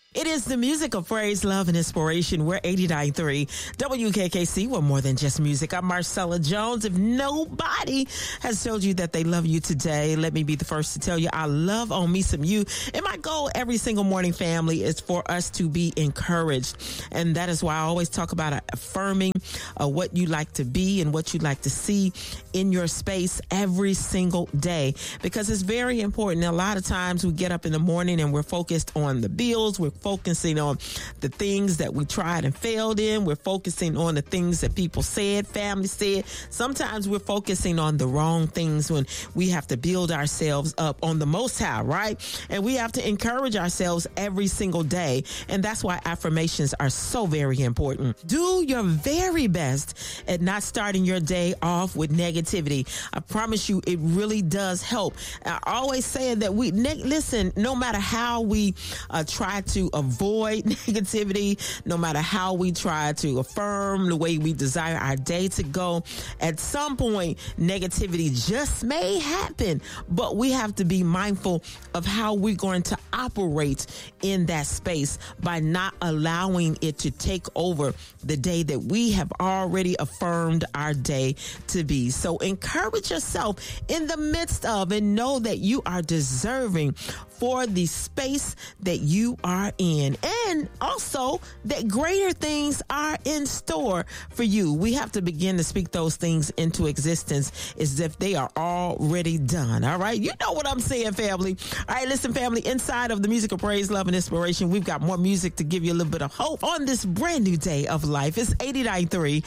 It is the music of praise, love, and inspiration. We're 89.3 WKKC. We're more than just music. I'm Marcella Jones. If nobody has told you that they love you today, let me be the first to tell you I love on me some you. And my goal every single morning, family, is for us to be encouraged. And that is why I always talk about affirming what you like to be and what you like to see in your space every single day, because it's very important. A lot of times we get up in the morning and we're focused on the bills. We're focusing on the things that we tried and failed in. We're focusing on the things that people said, family said. Sometimes we're focusing on the wrong things when we have to build ourselves up on the Most High, right? And we have to encourage ourselves every single day. And that's why affirmations are so very important. Do your very best at not starting your day off with negativity. I promise you, it really does help. I always say that listen, no matter how we try to avoid negativity, no matter how we try to affirm the way we desire our day to go, at some point, negativity just may happen, but we have to be mindful of how we're going to operate in that space by not allowing it to take over the day that we have already affirmed our day to be. So encourage yourself in the midst of, and know that you are deserving for the space that you are in, and also that greater things are in store for you. We have to begin to speak those things into existence as if they are already done. All right. You know what I'm saying, family. All right. Listen, family, inside of the music of praise, love, and inspiration, we've got more music to give you a little bit of hope on this brand new day of life. It's 89.3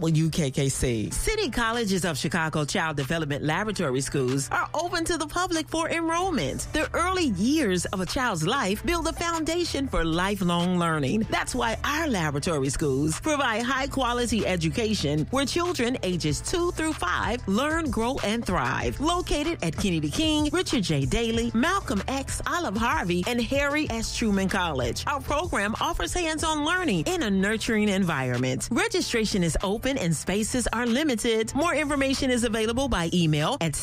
WKKC. City Colleges of Chicago Child Development Laboratory Schools are open to the public for enrollment. The early years of a child's life build a foundation for lifelong learning. That's why our laboratory schools provide high-quality education where children ages 2 through 5 learn, grow, and thrive. Located at Kennedy King, Richard J. Daley, Malcolm X, Olive Harvey, and Harry S. Truman College. Our program offers hands-on learning in a nurturing environment. Registration is open and spaces are limited. More information is available by email at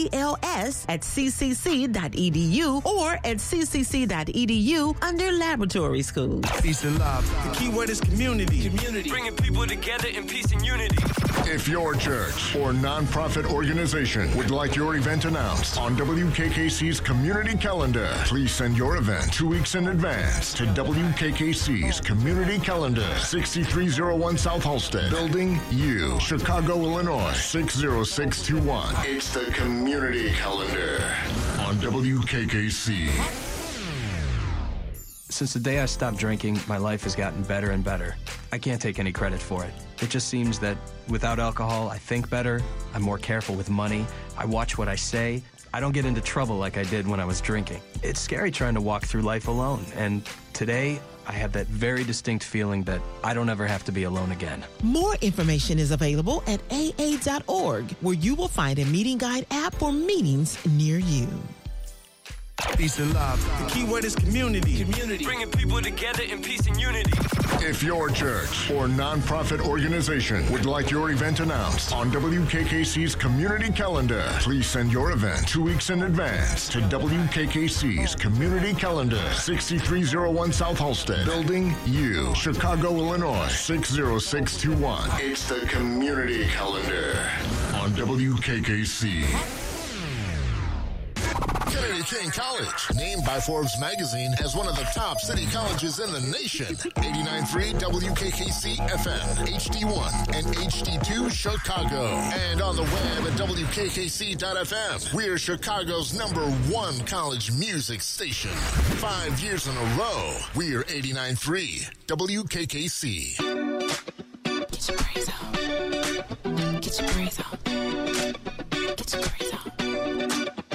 cdls@ccc.edu or at ccc.edu under laboratory school. Peace and love. The key word is community. Bringing people together in peace and unity. If your church or nonprofit organization would like your event announced on WKKC's community calendar, please send your event 2 weeks in advance to WKKC's community calendar, 6301 South Halsted, Building U, Chicago, Illinois, 60621. It's the community calendar on WKKC. Since the day I stopped drinking, my life has gotten better and better. I can't take any credit for it. It just seems that without alcohol, I think better, I'm more careful with money, I watch what I say, I don't get into trouble like I did when I was drinking. It's scary trying to walk through life alone, and today, I have that very distinct feeling that I don't ever have to be alone again. More information is available at aa.org, where you will find a meeting guide app for meetings near you. Peace and love. The key word is community. Bringing people together in peace and unity. If your church or nonprofit organization would like your event announced on WKKC's community calendar, please send your event 2 weeks in advance to WKKC's community calendar, 6301 South Halsted, Building U, Chicago, Illinois, 60621. It's the community calendar on WKKC. Kennedy King College, named by Forbes magazine as one of the top city colleges in the nation. 89.3 WKKC FM, HD1 and HD2 Chicago. And on the web at WKKC.FM. We're Chicago's #1 college music station. 5 years in a row, we're 89.3 WKKC. Get your praise on. Get your praise on. Get your praise on.